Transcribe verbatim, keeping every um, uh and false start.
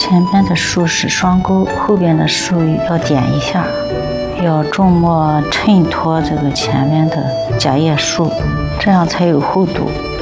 前边的树是双钩，后边的树要点一下，要重墨衬托这个前面的假叶树，这样才有厚度。